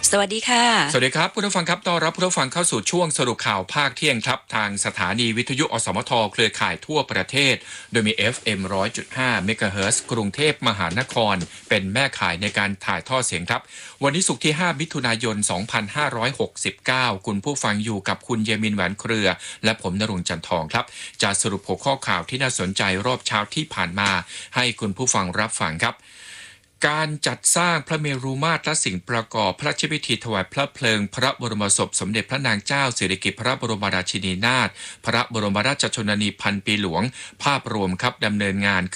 สวัสดีค่ะสวัสดีครับผู้ฟังครับต้อนรับผู้ฟังเข้าสู่ช่วงสรุปข่าวภาคเที่ยงครับทางสถานีวิทยุอสมทเครือข่ายทั่วประเทศโดยมี FM 100.5 เมกะเฮิรตซ์กรุงเทพมหานครเป็นแม่ข่ายในการถ่ายทอดเสียงครับวันนี้ศุกร์ที่5มิถุนายน2569คุณผู้ฟังอยู่กับคุณเยมินแหวนเครือและผมณรงค์จันทองครับจะสรุปหัวข้อข่าวที่น่าสนใจรอบเช้าที่ผ่านมาให้คุณผู้ฟังรับฟังครับการจัดสร้างพระเมรุมาตรและสิ่งประกอบพระราชพิธีถวายพระเพลิงพระบรมศพสมเด็จพระนางเจ้าสิริกิติ์พระบรมราชินีนาถพระบรมราชชนนีพันปีหลวงภาพรวมครับดำเนินงาน